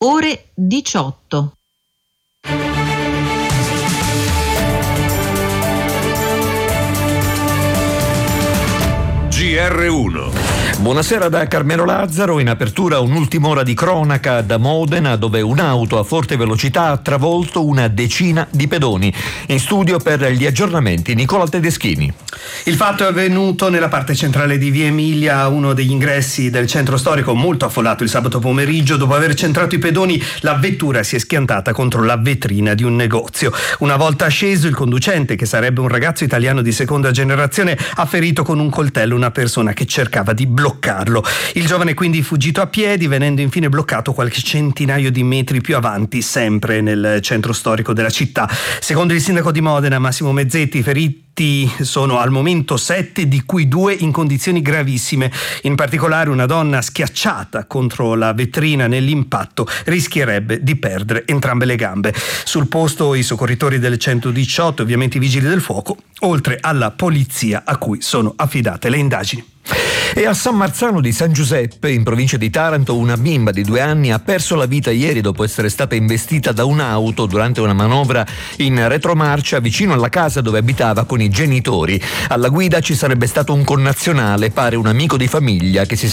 ore 18. GR1. Buonasera da Carmelo Lazzaro. In apertura un'ultima ora di cronaca da Modena, dove un'auto a forte velocità ha travolto una decina di pedoni. In studio per gli aggiornamenti Nicola Tedeschini. Il fatto è avvenuto nella parte centrale di Via Emilia, uno degli ingressi del centro storico, molto affollato il sabato pomeriggio. Dopo aver centrato i pedoni, la vettura si è schiantata contro la vetrina di un negozio. Una volta sceso, il conducente, che sarebbe un ragazzo italiano di seconda generazione, ha ferito con un coltello una persona che cercava di bloccarlo. Il giovane quindi fuggito a piedi, venendo infine bloccato qualche centinaio di metri più avanti, sempre nel centro storico della città. Secondo il sindaco di Modena, Massimo Mezzetti, i feriti sono al momento 7, di cui 2 in condizioni gravissime. In particolare una donna schiacciata contro la vetrina nell'impatto rischierebbe di perdere entrambe le gambe. Sul posto i soccorritori del 118, ovviamente i vigili del fuoco, oltre alla polizia a cui sono affidate le indagini. E a San Marzano di San Giuseppe, in provincia di Taranto, una bimba di 2 anni ha perso la vita ieri dopo essere stata investita da un'auto durante una manovra in retromarcia vicino alla casa dove abitava con i genitori. Alla guida ci sarebbe stato un connazionale, pare un amico di famiglia, che si